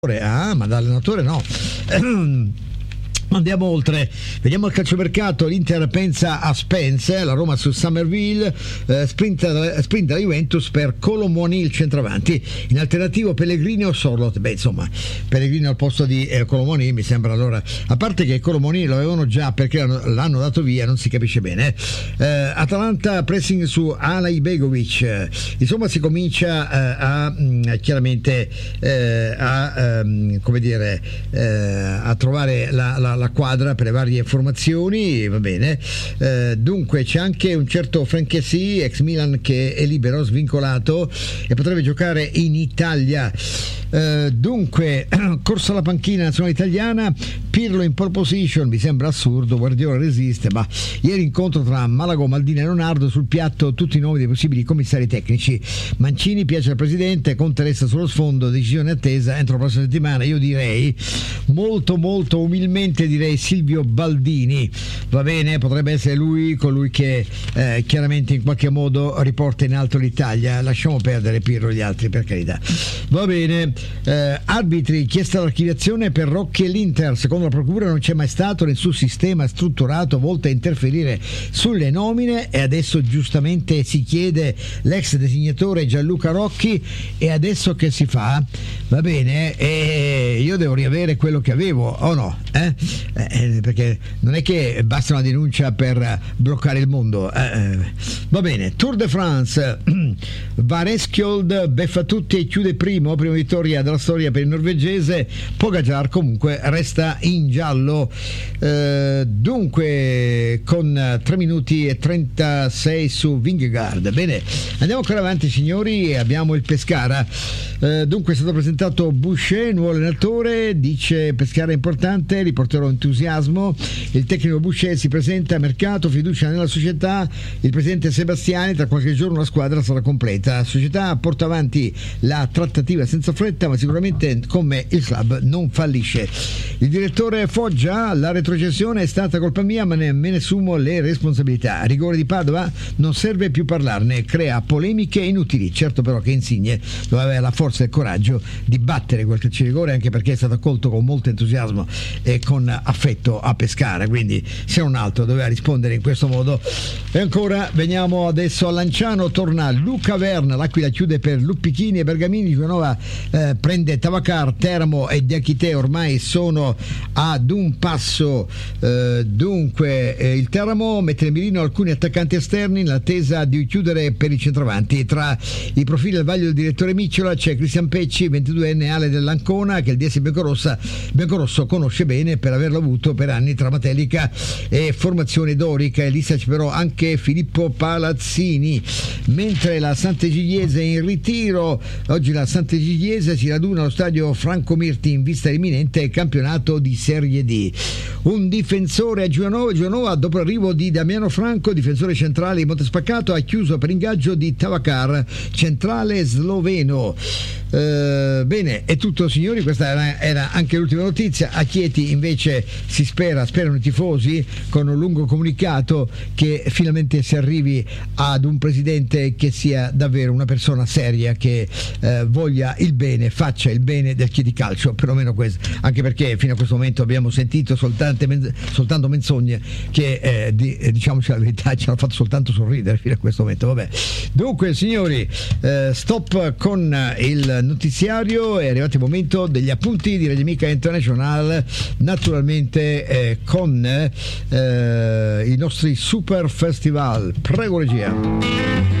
Ma da allenatore no. Andiamo oltre, vediamo il calciomercato. L'Inter pensa a Spence, la Roma su Summerville, sprint la Juventus per Colomoni, il centravanti. In alternativo Pellegrini o Sorloth. Insomma, Pellegrini al posto di Colomoni mi sembra. Allora, a parte che Colomoni lo avevano già perché l'hanno dato via, non si capisce bene. Atalanta pressing su Alay Begovic. Insomma, si comincia chiaramente a trovare la quadra per le varie formazioni, va bene. Dunque c'è anche un certo Frankesi, ex Milan, che è libero, svincolato e potrebbe giocare in Italia. Dunque corsa alla panchina nazionale italiana, Pirlo in pole position, mi sembra assurdo, Guardiola resiste, ma ieri incontro tra Malagò, Maldini e Leonardo, sul piatto tutti i nomi dei possibili commissari tecnici. Mancini piace al presidente, Conte resta sullo sfondo, decisione attesa entro la prossima settimana. Io direi molto umilmente Silvio Baldini, va bene, potrebbe essere lui, colui che chiaramente in qualche modo riporta in alto l'Italia. Lasciamo perdere Pirlo e gli altri, per carità, va bene. Arbitri, chiesta l'archiviazione per Rocchi e l'Inter. Secondo la procura non c'è mai stato nessun sistema strutturato volto a interferire sulle nomine e adesso giustamente si chiede l'ex designatore Gianluca Rocchi. E adesso che si fa? Va bene, io devo riavere quello che avevo o no? Perché non è che basta una denuncia per bloccare il mondo. Va bene. Tour de France, Vareskjold beffa tutti e chiude prima vittoria della storia per il norvegese. Pogacar comunque resta in giallo, dunque con 3 minuti e 36 su Vingegaard. Bene, andiamo ancora avanti signori, abbiamo il Pescara. Dunque è stato presentato Boucher, nuovo allenatore, dice Pescara è importante, riporterò entusiasmo. Il tecnico Boucher si presenta a mercato, fiducia nella società. Il presidente Sebastiani, tra qualche giorno la squadra sarà completa. La società porta avanti la trattativa senza fretta, ma sicuramente con me il club non fallisce. Il direttore Foggia, la retrocessione è stata colpa mia, ma me ne assumo le responsabilità. Rigore di Padova, non serve più parlarne, crea polemiche inutili. Certo però che Insigne doveva avere la forza e il coraggio di battere quel calcio di rigore, anche perché è stato accolto con molto entusiasmo e con affetto a Pescara, quindi se non altro doveva rispondere in questo modo. E ancora veniamo adesso a Lanciano, torna Luca Verna, l'Aquila chiude per Luppichini e Bergamini, Giovanova prende Tavacar, Teramo e Diachite ormai sono ad un passo. Dunque il Teramo mette nel mirino alcuni attaccanti esterni nell'attesa di chiudere per i centravanti. Tra i profili al vaglio del direttore Micciola c'è Cristian Pecci, 22enne, ale dell'Ancona, che il DS Biancorosso conosce bene per averlo avuto per anni tra Matelica e formazione dorica. E lì c'è però anche Filippo Palazzini. Mentre la Sant'Egidiese è in ritiro, oggi la Sant'Egidiese si raduna allo stadio Franco Mirti in vista imminente campionato di Serie D. Un difensore a Giovanova, dopo l'arrivo di Damiano Franco, difensore centrale di Montespaccato, ha chiuso per ingaggio di Tavacar, centrale sloveno. Bene, è tutto signori, questa era anche l'ultima notizia. A Chieti invece sperano i tifosi, con un lungo comunicato, che finalmente si arrivi ad un presidente che sia davvero una persona seria, che voglia il bene, faccia il bene del Chieti Calcio, perlomeno questo, anche perché fino a questo momento abbiamo sentito soltanto menzogne che diciamoci la verità, ci hanno fatto soltanto sorridere fino a questo momento. Vabbè, dunque signori, stop con il notiziario, è arrivato il momento degli appunti di Radio Amica International, naturalmente con i nostri super festival. Prego regia.